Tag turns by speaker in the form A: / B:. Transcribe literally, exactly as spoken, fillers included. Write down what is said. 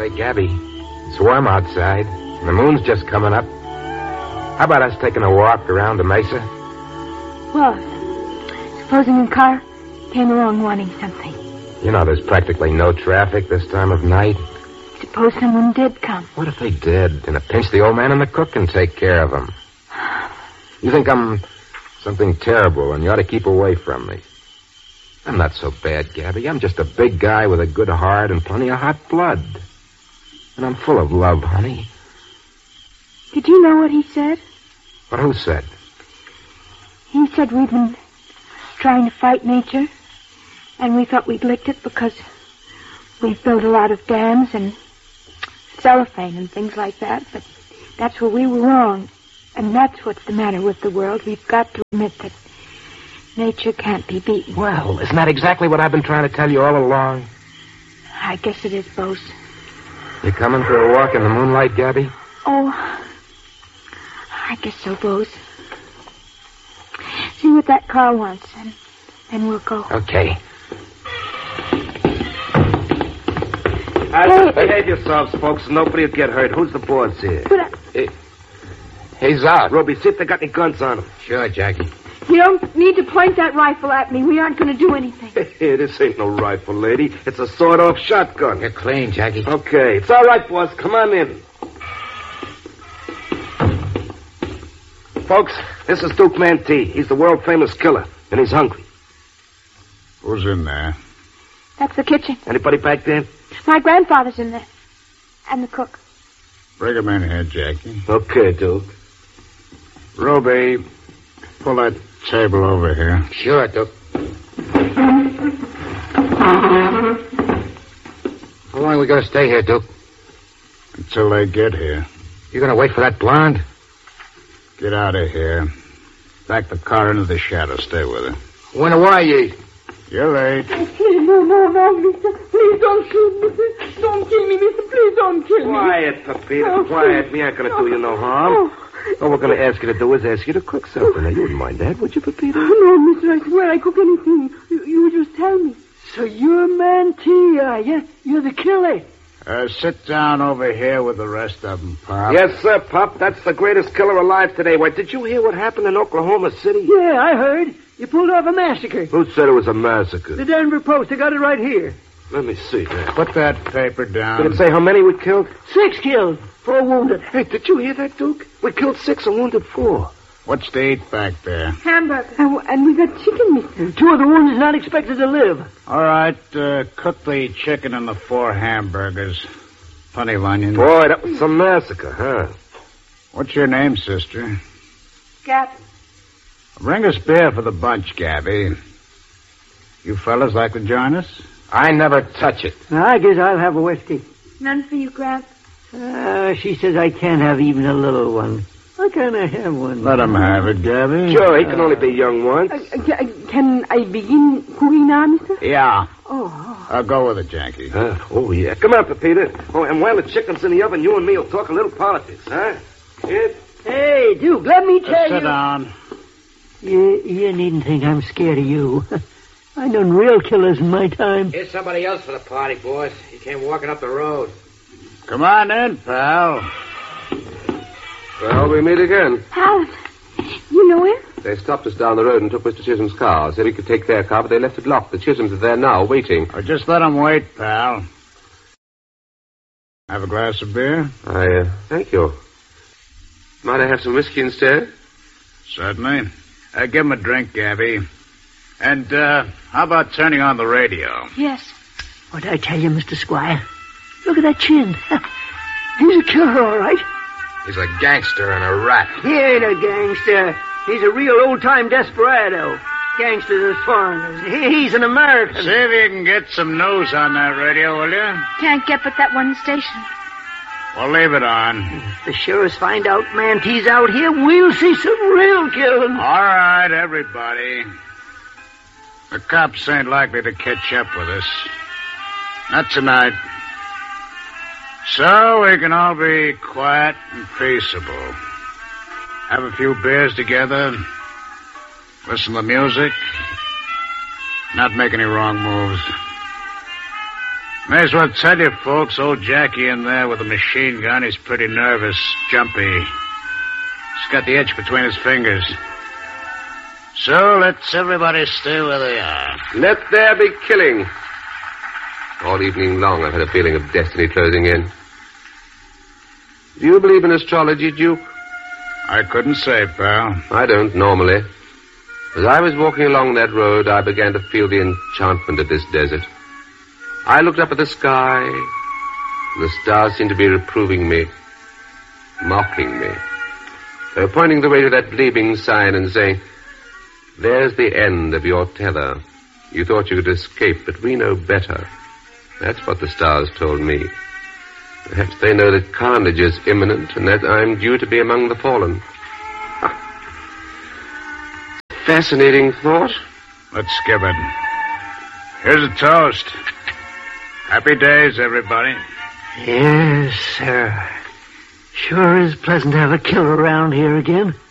A: Say, Gabby, it's warm outside, and the moon's just coming up. How about us taking a walk around the mesa?
B: Well, supposing a car came along wanting something.
A: You know, there's practically no traffic this time of night.
B: Suppose someone did come.
A: What if they did? In a pinch, the old man and the cook can take care of them. You think I'm something terrible, and you ought to keep away from me. I'm not so bad, Gabby. I'm just a big guy with a good heart and plenty of hot blood. And I'm full of love, honey.
B: Did you know what he said?
A: What, who said?
B: He said we've been trying to fight nature, and we thought we'd licked it because we've built a lot of dams and cellophane and things like that, but that's where we were wrong. And that's what's the matter with the world. We've got to admit that nature can't be beaten.
A: Well, isn't that exactly what I've been trying to tell you all along?
B: I guess it is, Bose.
A: You coming for a walk in the moonlight, Gabby?
B: Oh, I guess so, Bose. See what that car wants, and then we'll go.
A: Okay.
C: Hey. Behave yourselves, folks. Nobody will get hurt. Who's the boss here?
B: But I...
A: Hey, he's out.
C: Roby, see if they got any guns on him.
A: Sure, Jackie.
B: You don't need to point that rifle at me. We aren't going to do anything.
C: Hey, this ain't no rifle, lady. It's a sawed-off shotgun.
A: You're clean, Jackie.
C: Okay, it's all right, boss. Come on in. Folks, this is Duke Mantee. He's the world-famous killer, and he's hungry.
D: Who's in there?
B: That's the kitchen.
C: Anybody back there?
B: My grandfather's in there. And the cook.
D: Bring him in here, Jackie.
C: Okay, Duke.
D: Roby, pull that table over here.
A: Sure, Duke. How long are we going to stay here, Duke?
D: Until they get here.
A: You going to wait for that blonde?
D: Get out of here. Back the car into the shadow. Stay with her.
A: When are you?
D: You're late.
B: Please, no, no, no, mister. Please don't kill me, mister. Don't kill me, mister. Please don't kill me.
C: Quiet, Pepita.
B: Oh,
C: Quiet.
B: please.
C: We ain't going to do you no harm.
B: Oh.
C: All we're going to ask you to do is ask you to cook something. Now, you wouldn't mind that, would you, Pepita?
B: No, mister, I swear I cook anything. You, you just tell me.
E: So you're Mantee, are you? You're the killer.
D: Uh, sit down over here with the rest of them, Pop.
C: Yes, sir, Pop. That's the greatest killer alive today. Why, did you hear what happened in Oklahoma City?
E: Yeah, I heard. You pulled off a massacre.
C: Who said it was a massacre?
E: The Denver Post. I got it right here.
C: Let me see that.
D: Put that paper down.
C: Did it say how many we killed?
E: Six killed, four wounded.
C: Hey, did you hear that, Duke? We killed six and wounded four.
D: What's to eat back there?
B: Hamburger. And, and we got chicken, mister.
E: Two of the wounded not expected to live.
D: All right, uh, cook the chicken and the four hamburgers. Plenty of onions.
C: Boy, that was some massacre, huh?
D: What's your name, sister?
B: Gabby.
D: Bring us beer for the bunch, Gabby. You fellas like to join us?
A: I never touch it.
E: I guess I'll have a whiskey.
B: None for you, Gramp.
E: Uh, she says I can't have even a little one. Why can't I have one?
D: Let him have it, Gabby.
C: Sure, he can only be young once.
B: Uh, uh, can I begin cooking now, mister?
D: Yeah.
B: Oh.
D: I'll go with it, Jackie.
C: Uh, oh, yeah. Come on, Pepita. Oh, and while the chicken's in the oven, you and me will talk a little politics, huh? Kid?
E: Hey, Duke, let me
D: Uh,
E: tell
D: sit
E: you.
D: down.
E: You, you needn't think I'm scared of you. I done real killers in my time.
A: Here's somebody else for the party, boss. He came walking up the road.
D: Come on in, pal.
C: Well, we meet again.
B: Alan, you know him?
F: They stopped us down the road and took Mister Chisholm's car. Said he could take their car, but they left it locked. The Chisholms are there now, waiting.
D: Oh, just let them wait, pal. Have a glass of beer?
F: I, uh, thank you. Might I have some whiskey instead?
D: Certainly. Uh, give him a drink, Gabby. And, uh, how about turning on the radio?
B: Yes.
E: What'd I tell you, Mister Squire? Look at that chin. He's a killer, all right.
A: He's a gangster and a rat.
E: He ain't a gangster. He's a real old-time desperado. Gangsters are foreigners. He, he's an American.
D: See if you can get some news on that radio, will you?
B: Can't get but that one station.
D: Well, leave it on.
E: If the sheriffs find out Mantee's out here, we'll see some real killing.
D: All right, everybody. The cops ain't likely to catch up with us. Not tonight. So we can all be quiet and peaceable. Have a few beers together. Listen to music. Not make any wrong moves. May as well tell you, folks, old Jackie in there with a machine gun, he's pretty nervous, jumpy. He's got the itch between his fingers. So let's everybody stay where they are.
F: Let there be killing. All evening long I've had a feeling of destiny closing in. Do you believe in astrology, Duke?
D: I couldn't say, pal.
F: I don't, normally. As I was walking along that road, I began to feel the enchantment of this desert. I looked up at the sky. The stars seemed to be reproving me, mocking me. They were pointing the way to that bleeding sign and saying, "There's the end of your tether. You thought you could escape, but we know better." That's what the stars told me. Perhaps they know that carnage is imminent and that I'm due to be among the fallen. Fascinating thought.
D: Let's skip it. Here's a toast. Happy days, everybody.
E: Yes, sir. Sure is pleasant to have a killer around here again.